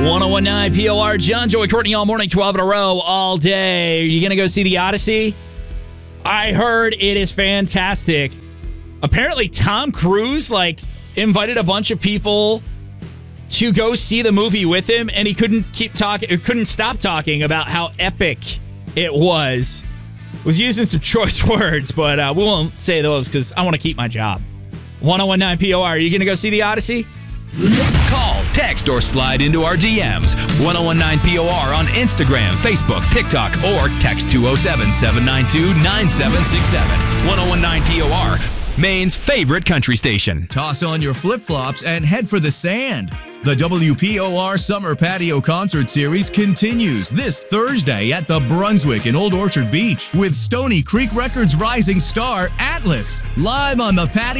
1019 POR, John, Joey, Courtney, all morning, 12 in a row, all day. Are you going to go see The Odyssey? I heard it is fantastic. Apparently, Tom Cruise, invited a bunch of people to go see the movie with him, and he couldn't stop talking about how epic it was. Was using some choice words, but we won't say those because I want to keep my job. 1019 POR, are you going to go see The Odyssey? Call, text, or slide into our DMs. 1019 POR on Instagram, Facebook, TikTok, or text 207-792-9767. 1019 POR, Maine's favorite country station. Toss on your flip-flops and head for the sand. The WPOR Summer Patio Concert Series continues this Thursday at the Brunswick in Old Orchard Beach with Stony Creek Records rising star Atlas. Live on the patio